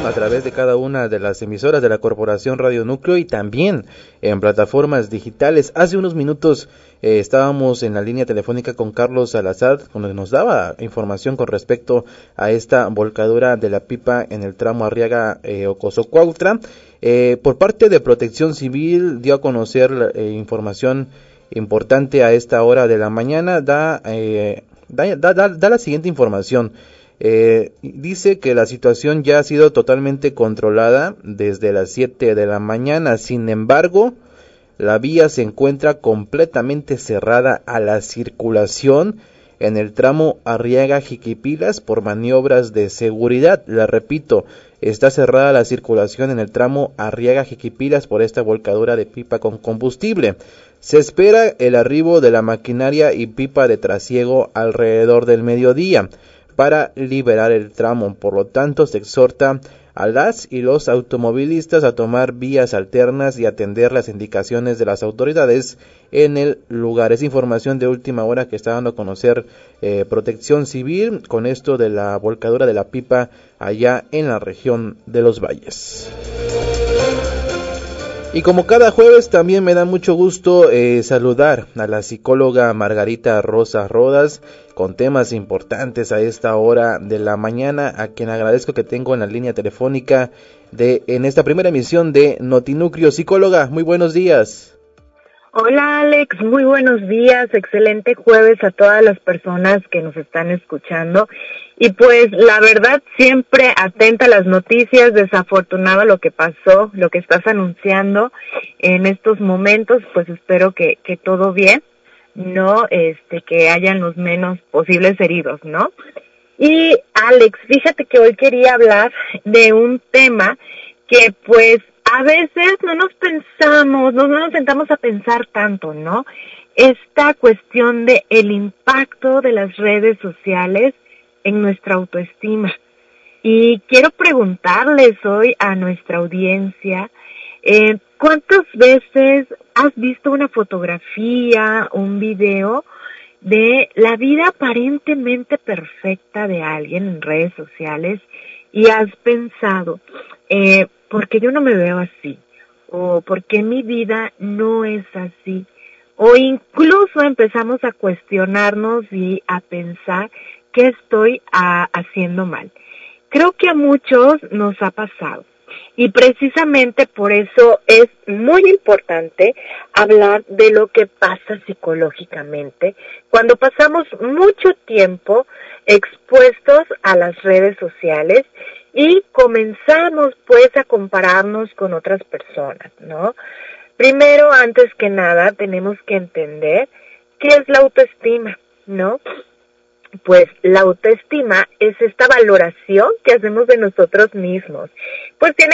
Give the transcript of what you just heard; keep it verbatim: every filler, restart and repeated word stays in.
a través de cada una de las emisoras de la Corporación Radio Núcleo y también en plataformas digitales. Hace unos minutos eh, estábamos en la línea telefónica con Carlos Salazar, donde nos daba información con respecto a esta volcadura de la pipa en el tramo Arriaga-Ocosocuautla. Eh, por parte de Protección Civil dio a conocer eh, información importante a esta hora de la mañana. Da, eh, da, da, da, da la siguiente información. Eh, dice que la situación ya ha sido totalmente controlada desde las siete de la mañana. Sin embargo, la vía se encuentra completamente cerrada a la circulación en el tramo Arriaga-Jiquipilas por maniobras de seguridad. La repito, está cerrada la circulación en el tramo Arriaga-Jiquipilas por esta volcadura de pipa con combustible. Se espera el arribo de la maquinaria y pipa de trasiego alrededor del mediodía para liberar el tramo. Por lo tanto, se exhorta a las y los automovilistas a tomar vías alternas y atender las indicaciones de las autoridades en el lugar. Es información de última hora que está dando a conocer eh, Protección Civil con esto de la volcadura de la pipa allá en la región de los Valles. Y como cada jueves también me da mucho gusto eh, saludar a la psicóloga Margarita Rosa Rodas con temas importantes a esta hora de la mañana, a quien agradezco que tengo en la línea telefónica de en esta primera emisión de Notinúcleo. Psicóloga, muy buenos días. Hola Alex, muy buenos días, excelente jueves a todas las personas que nos están escuchando. Y pues la verdad siempre atenta a las noticias, desafortunado lo que pasó, lo que estás anunciando en estos momentos, pues espero que, que todo bien, no, este, que hayan los menos posibles heridos, ¿no? Y Alex, fíjate que hoy quería hablar de un tema que pues a veces no nos pensamos, no, no nos sentamos a pensar tanto, ¿no? Esta cuestión de el impacto de las redes sociales en nuestra autoestima. Y quiero preguntarles hoy a nuestra audiencia, eh, ¿cuántas veces has visto una fotografía, un video de la vida aparentemente perfecta de alguien en redes sociales y has pensado, eh, ¿por qué yo no me veo así? ¿O por qué mi vida no es así? O incluso empezamos a cuestionarnos y a pensar qué estoy a, haciendo mal. Creo que a muchos nos ha pasado. Y precisamente por eso es muy importante hablar de lo que pasa psicológicamente cuando pasamos mucho tiempo expuestos a las redes sociales y comenzamos pues a compararnos con otras personas, ¿no? Primero, antes que nada, tenemos que entender qué es la autoestima, ¿no? Pues la autoestima es esta valoración que hacemos de nosotros mismos. Pues tiene